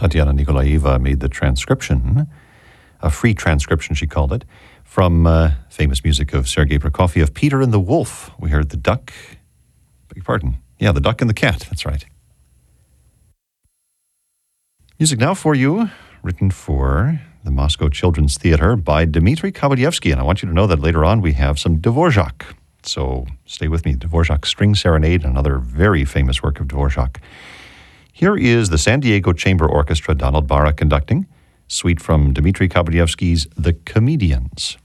Tatiana Nikolaeva made the transcription, a free transcription, she called it, from famous music of Sergei Prokofiev, Peter and the Wolf. We heard the duck, beg your pardon. Yeah, the duck and the cat, that's right. Music now for you, written for the Moscow Children's Theater by Dmitry Kabadyevsky. And I want you to know that later on we have some Dvorak. So stay with me. Dvorak's String Serenade, another very famous work of Dvorak. Here is the San Diego Chamber Orchestra, Donald Barra conducting, suite from Dmitry Kabadyevsky's The Comedians.